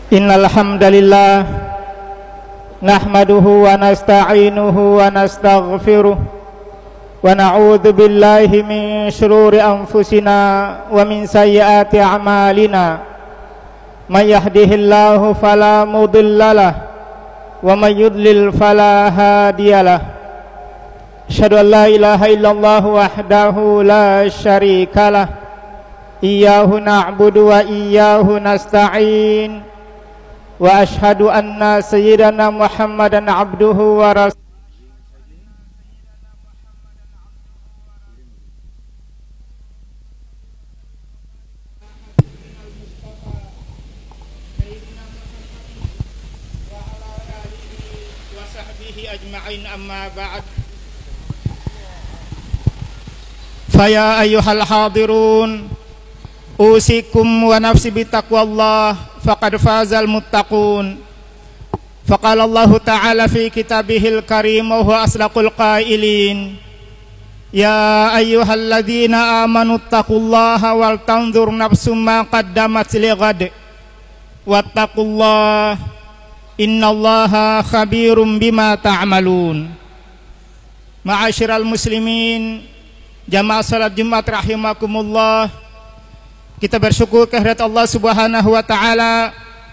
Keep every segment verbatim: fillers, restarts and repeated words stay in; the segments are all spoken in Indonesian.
Innal hamdalillah nahmaduhu wa nasta'inuhu wa nastaghfiruh wa na'udzu billahi min shururi anfusina wa min sayyiati a'malina. May yahdihillahu fala mudhillalah wa may yudlil fala hadiyalah. Asyhadu an la ilaha illallah wahdahu la syarikalah. Iyyahu na'budu wa iyyahu nasta'in. Wa ashhadu anna sayyidana Muhammadan abduhu wa rasuluh. Wa sahbihi ajma'in, amma ba'd. Faya ayyuhal hadirun, usikum wa nafsi bitaqwallah, faqad fazal muttaqun. Faqala Allah Ta'ala fi kitabihil karim wa huwa asdaqul qailin, ya ayyuhalladzina amanu taqullaha wal tanzur nafsum ma qaddamat lighad wattaqullah innallaha khabirum bima ta'malun. Ma'asyiral muslimin, jamaah salat Jumat rahimakumullah, kita bersyukur kehadirat Allah Subhanahu wa taala.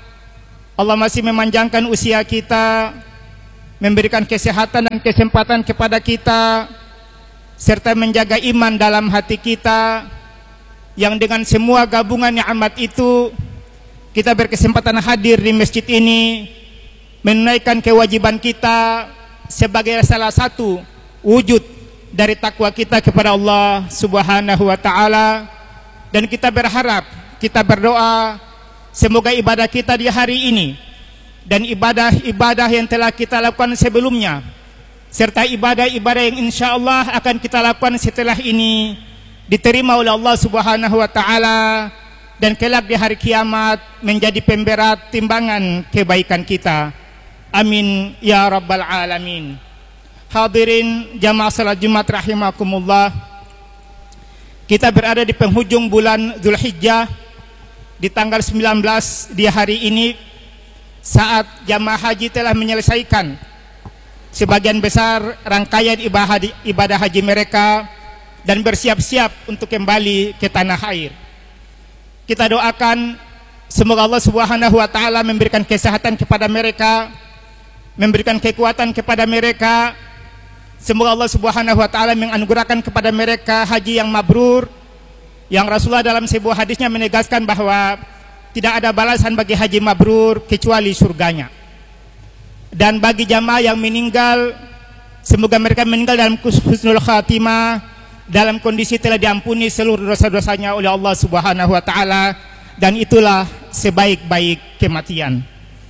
Allah masih memanjangkan usia kita, memberikan kesehatan dan kesempatan kepada kita, serta menjaga iman dalam hati kita, yang dengan semua gabungan nikmat itu kita berkesempatan hadir di masjid ini, menunaikan kewajiban kita sebagai salah satu wujud dari takwa kita kepada Allah Subhanahu wa taala. Dan kita berharap, kita berdoa, semoga ibadah kita di hari ini dan ibadah-ibadah yang telah kita lakukan sebelumnya, serta ibadah-ibadah yang insya Allah akan kita lakukan setelah ini, diterima oleh Allah Subhanahu wa taala, dan kelak di hari kiamat menjadi pemberat timbangan kebaikan kita. Amin ya rabbal alamin. Hadirin jamaah salat Jumat rahimakumullah, kita berada di penghujung bulan Dzulhijjah, di tanggal sembilan belas di hari ini, saat jamaah haji telah menyelesaikan sebagian besar rangkaian ibadah, ibadah haji mereka dan bersiap-siap untuk kembali ke tanah air. Kita doakan semoga Allah Subhanahu wa taala memberikan kesehatan kepada mereka, memberikan kekuatan kepada mereka. Semoga Allah Subhanahu wa taala menganugerahkan kepada mereka haji yang mabrur, yang Rasulullah dalam sebuah hadisnya menegaskan bahwa tidak ada balasan bagi haji mabrur kecuali surganya. Dan bagi jamaah yang meninggal, semoga mereka meninggal dalam husnul khatimah, dalam kondisi telah diampuni seluruh dosa-dosanya oleh Allah Subhanahu wa taala, dan itulah sebaik-baik kematian.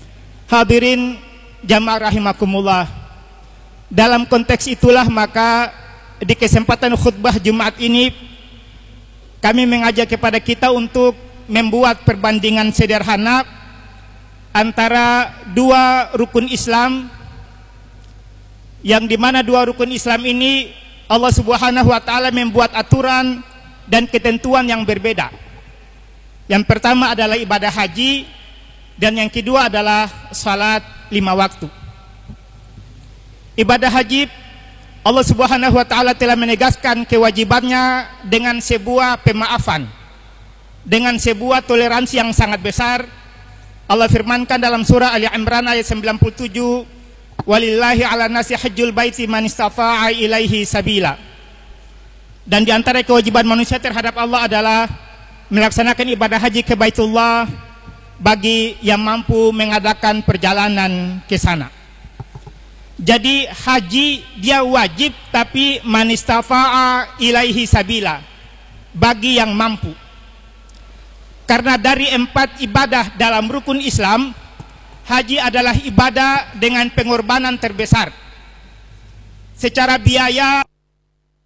Hadirin jamaah rahimakumullah, dalam konteks itulah maka di kesempatan khutbah Jumat ini kami mengajak kepada kita untuk membuat perbandingan sederhana antara dua rukun Islam, yang dimana dua rukun Islam ini Allah Subhanahu wa taala membuat aturan dan ketentuan yang berbeda. Yang pertama adalah ibadah haji, dan yang kedua adalah salat lima waktu. Ibadah haji, Allah Subhanahu wa taala telah menegaskan kewajibannya dengan sebuah pemaafan, dengan sebuah toleransi yang sangat besar. Allah firmankan dalam surah Ali Imran ayat sembilan puluh tujuh, walillahi ala nasi hajjul baiti man istata'a ilaihi sabila. Dan di antara kewajiban manusia terhadap Allah adalah melaksanakan ibadah haji ke Baitullah bagi yang mampu mengadakan perjalanan ke sana. Jadi haji dia wajib, tapi man istata'a ilaihi sabila, bagi yang mampu. Karena dari empat ibadah dalam rukun Islam, haji adalah ibadah dengan pengorbanan terbesar. Secara biaya